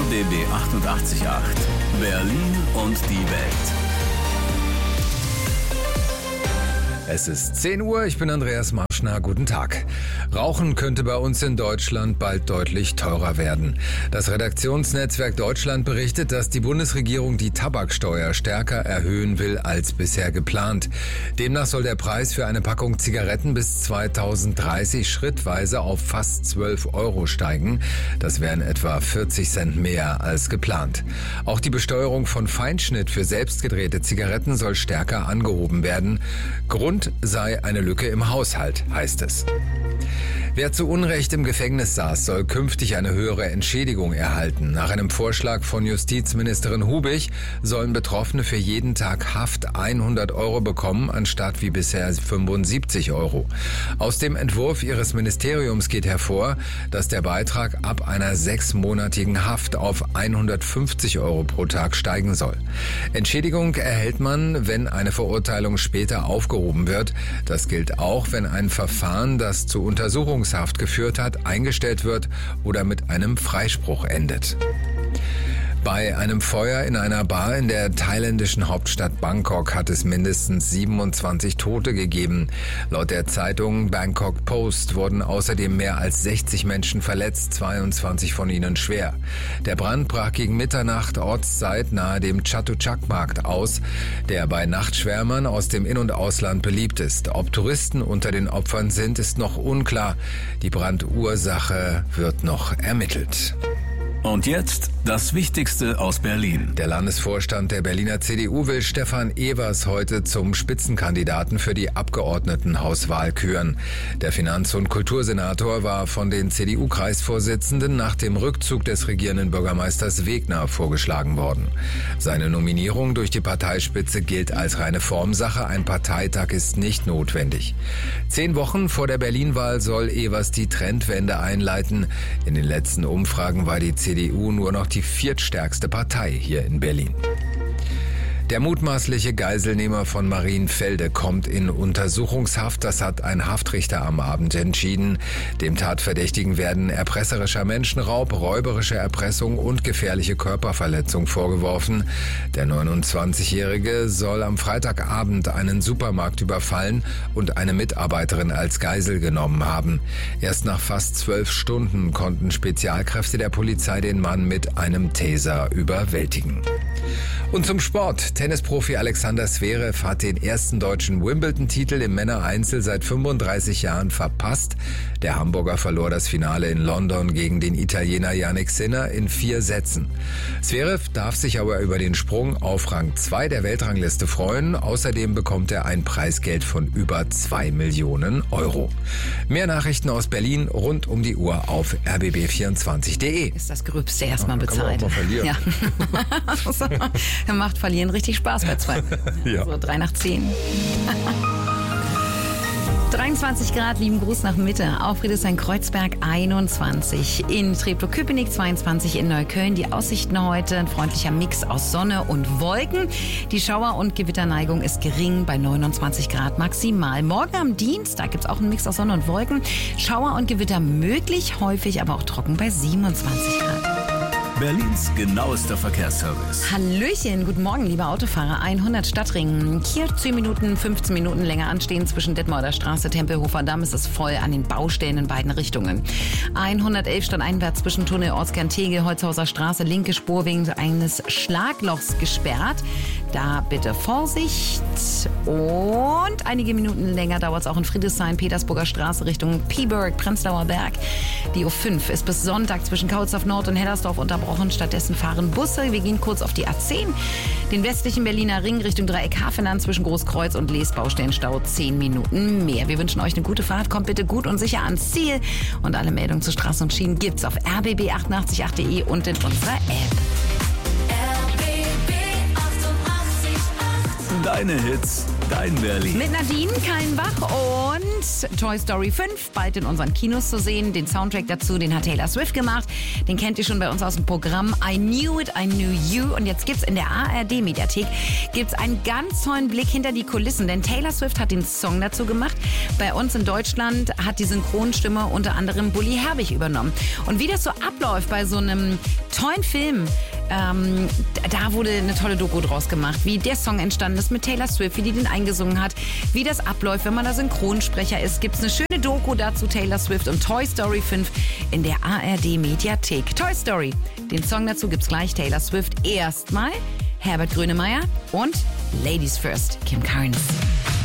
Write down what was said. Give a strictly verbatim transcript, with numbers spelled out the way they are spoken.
B B achtundachtzig Komma acht. Berlin und die Welt. Es ist zehn Uhr, ich bin Andreas Marschner, guten Tag. Rauchen könnte bei uns in Deutschland bald deutlich teurer werden. Das Redaktionsnetzwerk Deutschland berichtet, dass die Bundesregierung die Tabaksteuer stärker erhöhen will als bisher geplant. Demnach soll der Preis für eine Packung Zigaretten bis zweitausenddreißig schrittweise auf fast zwölf Euro steigen. Das wären etwa vierzig Cent mehr als geplant. Auch die Besteuerung von Feinschnitt für selbstgedrehte Zigaretten soll stärker angehoben werden. Grund sei eine Lücke im Haushalt, heißt es. Wer zu Unrecht im Gefängnis saß, soll künftig eine höhere Entschädigung erhalten. Nach einem Vorschlag von Justizministerin Hubig sollen Betroffene für jeden Tag Haft hundert Euro bekommen, anstatt wie bisher fünfundsiebzig Euro. Aus dem Entwurf ihres Ministeriums geht hervor, dass der Beitrag ab einer sechsmonatigen Haft auf hundertfünfzig Euro pro Tag steigen soll. Entschädigung erhält man, wenn eine Verurteilung später aufgehoben wird. Das gilt auch, wenn ein Verfahren, das zu Untersuchungshaft geführt hat, eingestellt wird oder mit einem Freispruch endet. Bei einem Feuer in einer Bar in der thailändischen Hauptstadt Bangkok hat es mindestens siebenundzwanzig Tote gegeben. Laut der Zeitung Bangkok Post wurden außerdem mehr als sechzig Menschen verletzt, zweiundzwanzig von ihnen schwer. Der Brand brach gegen Mitternacht Ortszeit nahe dem Chatuchak-Markt aus, der bei Nachtschwärmern aus dem In- und Ausland beliebt ist. Ob Touristen unter den Opfern sind, ist noch unklar. Die Brandursache wird noch ermittelt. Und jetzt das Wichtigste aus Berlin. Der Landesvorstand der Berliner C D U will Stefan Evers heute zum Spitzenkandidaten für die Abgeordnetenhauswahl küren. Der Finanz- und Kultursenator war von den C D U-Kreisvorsitzenden nach dem Rückzug des regierenden Bürgermeisters Wegner vorgeschlagen worden. Seine Nominierung durch die Parteispitze gilt als reine Formsache. Ein Parteitag ist nicht notwendig. Zehn Wochen vor der Berlin-Wahl soll Evers die Trendwende einleiten. In den letzten Umfragen war die C D U nur noch die viertstärkste Partei hier in Berlin. Der mutmaßliche Geiselnehmer von Marienfelde kommt in Untersuchungshaft. Das hat ein Haftrichter am Abend entschieden. Dem Tatverdächtigen werden erpresserischer Menschenraub, räuberische Erpressung und gefährliche Körperverletzung vorgeworfen. Der neunundzwanzigjährige soll am Freitagabend einen Supermarkt überfallen und eine Mitarbeiterin als Geisel genommen haben. Erst nach fast zwölf Stunden konnten Spezialkräfte der Polizei den Mann mit einem Taser überwältigen. Und zum Sport. Tennisprofi Alexander Zverev hat den ersten deutschen Wimbledon-Titel im Männereinzel seit fünfunddreißig Jahren verpasst. Der Hamburger verlor das Finale in London gegen den Italiener Jannik Sinner in vier Sätzen. Zverev darf sich aber über den Sprung auf Rang zwei der Weltrangliste freuen. Außerdem bekommt er ein Preisgeld von über zwei Millionen Euro. Mehr Nachrichten aus Berlin rund um die Uhr auf r b b vierundzwanzig punkt d e. Ist das Gröbste erstmal Kann man bezahlt. auch mal verlieren. Ja. Macht Verlieren richtig Spaß bei zwei. Ja. So drei nach zehn. dreiundzwanzig Grad, lieben Gruß nach Mitte. Auf Friedrichshain-Kreuzberg einundzwanzig. In Treptow-Köpenick zweiundzwanzig. In Neukölln die Aussichten heute. Ein freundlicher Mix aus Sonne und Wolken. Die Schauer- und Gewitterneigung ist gering bei neunundzwanzig Grad maximal. Morgen am Dienstag gibt es auch einen Mix aus Sonne und Wolken. Schauer und Gewitter möglich, häufig aber auch trocken bei siebenundzwanzig Grad. Berlins genauester Verkehrsservice. Hallöchen, guten Morgen, liebe Autofahrer. hundert Stadtring. Hier zehn Minuten, fünfzehn Minuten länger anstehen zwischen Detmolder Straße, Tempelhofer Damm ist es voll an den Baustellen in beiden Richtungen. hundertelf stadteinwärts zwischen Tunnel Ortskern Tegel, Holzhauser Straße, linke Spur wegen eines Schlaglochs gesperrt. Da bitte Vorsicht. Und einige Minuten länger dauert es auch in Friedrichshain, Petersburger Straße Richtung Pieburg, Prenzlauer Berg. Die U fünf ist bis Sonntag zwischen Kaulsdorf Nord und Hellersdorf unterbrochen. Stattdessen fahren Busse. Wir gehen kurz auf die A zehn. Den westlichen Berliner Ring Richtung Dreieck Hafenland zwischen Großkreuz und Les Baustellenstau zehn Minuten mehr. Wir wünschen euch eine gute Fahrt. Kommt bitte gut und sicher ans Ziel. Und alle Meldungen zu Straßen und Schienen gibt's auf r b b achtundachtzig punkt acht punkt d e und in unserer App. Deine Hits, dein Berlin. Mit Nadine Kallenbach und Toy Story fünf, bald in unseren Kinos zu sehen. Den Soundtrack dazu, den hat Taylor Swift gemacht. Den kennt ihr schon bei uns aus dem Programm I Knew It, I Knew You. Und jetzt gibt's in der A R D-Mediathek gibt's einen ganz tollen Blick hinter die Kulissen. Denn Taylor Swift hat den Song dazu gemacht. Bei uns in Deutschland hat die Synchronstimme unter anderem Bully Herbig übernommen. Und wie das so abläuft bei so einem tollen Film, ähm, da wurde eine tolle Doku draus gemacht. Wie der Song entstanden ist mit Taylor Swift, wie die den eingesungen hat, wie das abläuft, wenn man da Synchronsprecher ist. Gibt's eine schöne Doku dazu, Taylor Swift und Toy Story fünf in der A R D-Mediathek. Toy Story, den Song dazu gibt's gleich. Taylor Swift erstmal, Herbert Grönemeyer und Ladies First, Kim Carnes.